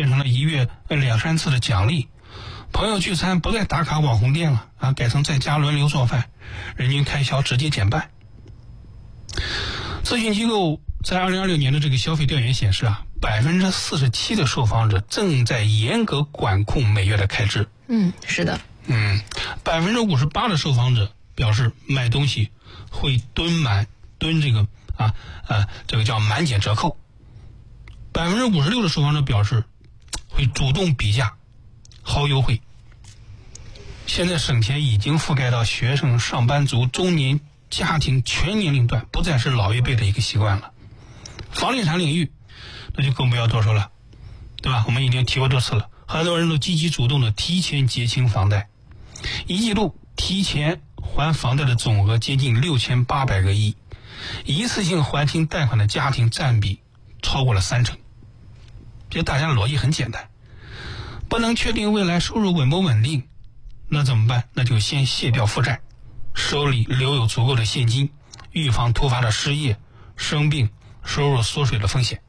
变成了1月2、3次的奖励。朋友聚餐不再打卡网红店了啊，改成在家轮流做饭，人均开销直接减半。咨询机构在2026年的这个消费调研显示啊，47%的受访者正在严格管控每月的开支。 是的。 58%的受访者表示买东西会蹲这个叫满减折扣。56%的受访者表示会主动比价薅优惠。现在省钱已经覆盖到学生、上班族、中年家庭全年龄段，不再是老一辈的一个习惯了。房地产领域那就更不要多说了，对吧？我们已经提过多次了，很多人都积极主动的提前结清房贷，一季度提前还房贷的总额接近6800个亿，一次性还清贷款的家庭占比超过了30%。这大家的逻辑很简单，不能确定未来收入稳不稳定，那怎么办？那就先卸掉负债，手里留有足够的现金，预防突发的失业、生病、收入缩水的风险。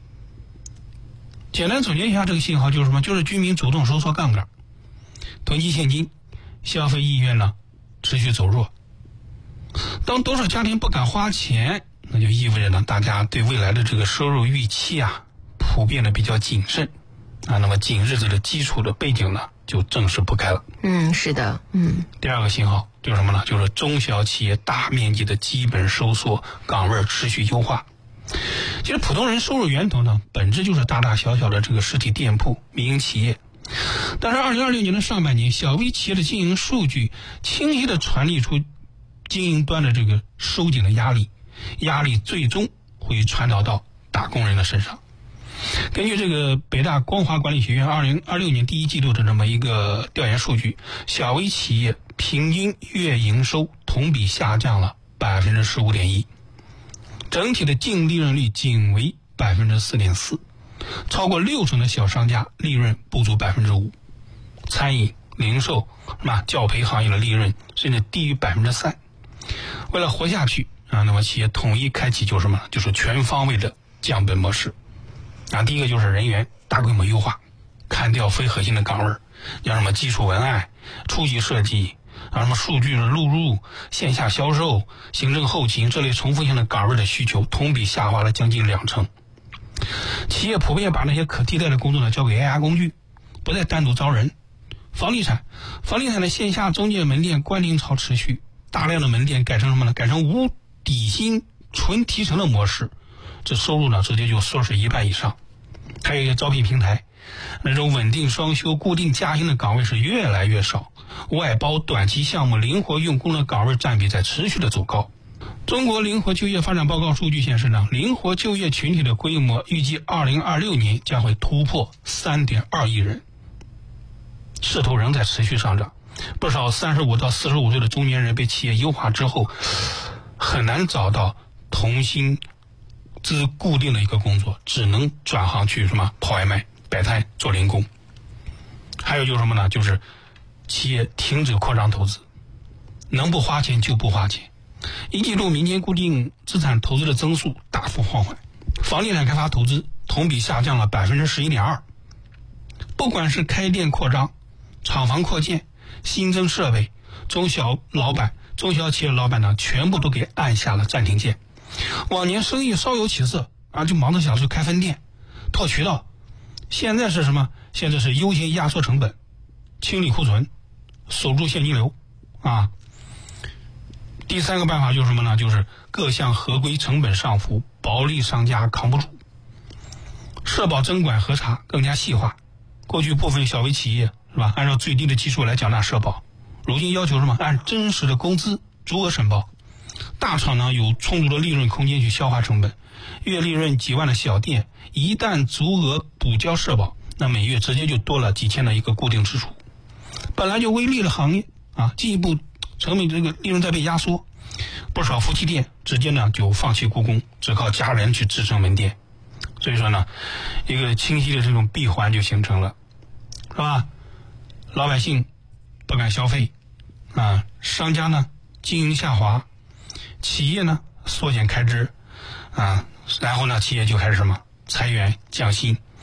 简单总结一下这个信号就是什么？就是居民主动收缩杠杆，囤积现金，消费意愿呢持续走弱。当多数家庭不敢花钱，那就意味着呢大家对未来的这个收入预期啊普遍的比较谨慎啊。那么紧日子的基础的背景呢就正式铺开了。 是的。 第二个信号就是什么呢？就是中小企业大面积的基本收缩，岗位持续优化。其实普通人收入源头呢，本质就是大大小小的这个实体店铺、民营企业。但是2026年的上半年，小微企业的经营数据清晰地传递出经营端的这个收紧的压力最终会传导到打工人的身上。根据这个北大光华管理学院2026年第一季度的这么一个调研数据，小微企业平均月营收同比下降了15.1%，整体的净利润率仅为4.4%，超过60%的小商家利润不足5%，餐饮、零售、教培行业的利润甚至低于3%。为了活下去那么企业统一开启就是什么？就是全方位的降本模式。第一个就是人员大规模优化，砍掉非核心的岗位，像什么技术文案、初级设计什么数据的录入、线下销售、行政后勤这类重复性的岗位的需求同比下滑了将近20%。企业普遍把那些可替代的工作呢交给 AI 工具，不再单独招人。房地产的线下中介门店关停潮持续，大量的门店改成什么呢？改成无底薪纯提成的模式，这收入呢直接就缩水1半以上。还有一些招聘平台，那种稳定双休、固定加薪的岗位是越来越少，外包短期项目、灵活用工的岗位占比在持续的走高。中国灵活就业发展报告数据显示呢，灵活就业群体的规模预计2026年将会突破3.2亿人，势头仍在持续上涨。不少35到45岁的中年人被企业优化之后，很难找到同薪资固定的一个工作，只能转行去跑外卖、摆摊、做零工。还有就是什么呢？就是企业停止扩张投资，能不花钱就不花钱。一季度民间固定资产投资的增速大幅放缓，房地产开发投资同比下降了11.2%。不管是开店扩张、厂房扩建、新增设备，中小企业老板呢，全部都给按下了暂停键。往年生意稍有起色就忙着想去开分店、拓渠道，现在是什么？现在是优先压缩成本、清理库存、守住现金流第三个办法就是什么呢？就是各项合规成本上浮，薄利商家扛不住。社保征管核查更加细化，过去部分小微企业按照最低的基数来缴纳社保，如今要求按真实的工资足额申报。大厂呢有充足的利润空间去消化成本，月利润几万的小店一旦足额补交社保，那每月直接就多了几千的一个固定支出。本来就微利的行业进一步成本这个利润在被压缩，不少夫妻店直接呢就放弃雇工，只靠家人去支撑门店。所以说呢，一个清晰的这种闭环就形成了，是吧？老百姓不敢消费商家呢经营下滑，企业呢缩减开支然后呢企业就开始裁员降薪，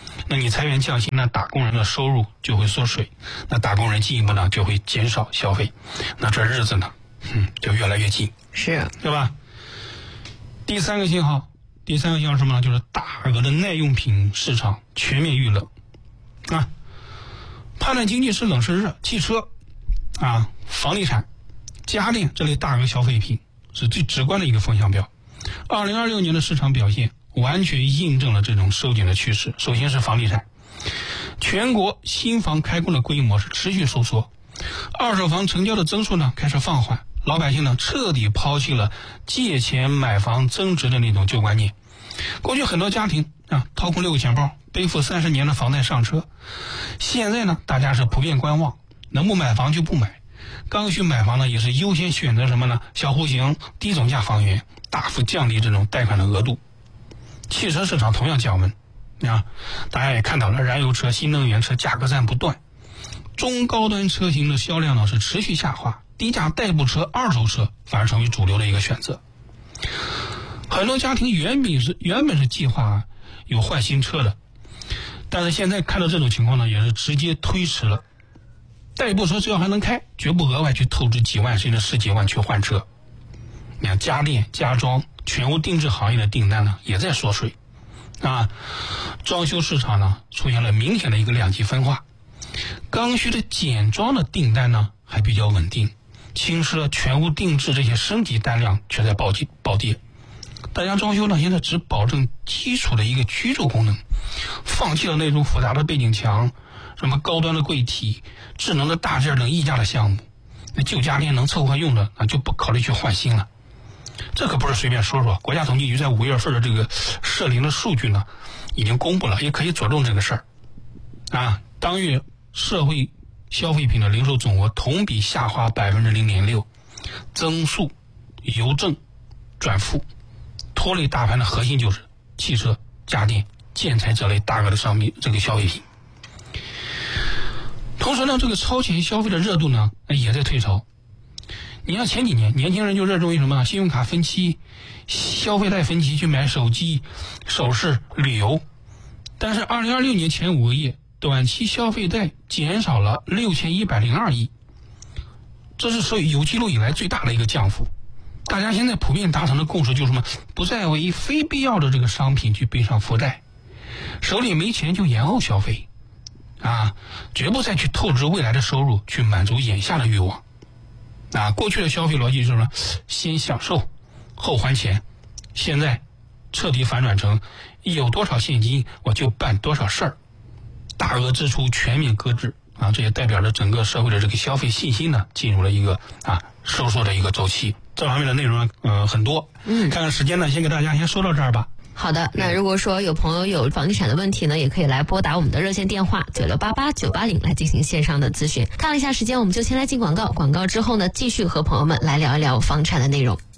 那你裁员降薪呢，打工人的收入就会缩水，那打工人进一步呢就会减少消费，那这日子呢，就越来越近， 是， 对吧？第三个信号是什么呢？就是大额的耐用品市场全面遇冷啊。判断经济是冷是热，汽车啊、房地产、家电这类大额消费品是最直观的一个风向标。2026年的市场表现完全印证了这种收紧的趋势。首先是房地产，全国新房开工的规模是持续收缩，二手房成交的增速呢开始放缓，老百姓呢彻底抛弃了借钱买房增值的那种旧观念。过去很多家庭掏空6个钱包，背负30年的房贷上车，现在呢大家是普遍观望，能不买房就不买，刚需买房呢也是优先选择什么呢？小户型、低总价房源，大幅降低这种贷款的额度。汽车市场同样降温大家也看到了，燃油车、新能源车价格战不断，中高端车型的销量呢是持续下滑，低价代步车、二手车反而成为主流的一个选择。很多家庭原本是计划有换新车的，但是现在看到这种情况呢，也是直接推迟了。代步车只要还能开，绝不额外去透支几万甚至10几万去换车。你看家电、家装、全屋定制行业的订单呢也在缩水装修市场呢出现了明显的一个两极分化，刚需的简装的订单呢还比较稳定，轻奢、全屋定制这些升级单量却在暴跌。大家装修呢现在只保证基础的一个居住功能，放弃了那种复杂的背景墙、什么高端的柜体、智能的大件等溢价的项目，那旧家电能凑合用的就不考虑去换新了。这可不是随便说说，国家统计局在5月份的这个社零的数据呢已经公布了，也可以佐证这个事儿当月社会消费品的零售总额同比下滑 0.6%， 增速由正转负，拖累大盘的核心就是汽车、家电、建材这类大额的商品这个消费品。同时呢，这个超前消费的热度呢也在退潮。你像前几年年轻人就热衷于什么呢？信用卡分期、消费贷分期去买手机、首饰、旅游。但是2026年前5个月，短期消费贷减少了6102亿，这是有记录以来最大的一个降幅。大家现在普遍达成的共识就是什么？不再为非必要的这个商品去背上负债，手里没钱就延后消费绝不再去透支未来的收入去满足眼下的欲望过去的消费逻辑是什么？先享受后还钱，现在彻底反转成有多少现金我就办多少事儿，大额支出全面搁置这也代表着整个社会的这个消费信心呢进入了一个收缩的一个周期。这方面的内容很多看看时间呢，先给大家先说到这儿吧。 好的，那如果说有朋友有房地产的问题呢，也可以来拨打我们的热线电话9688-980来进行线上的咨询。看了一下时间，我们就先来进广告，广告之后呢，继续和朋友们来聊一聊房产的内容。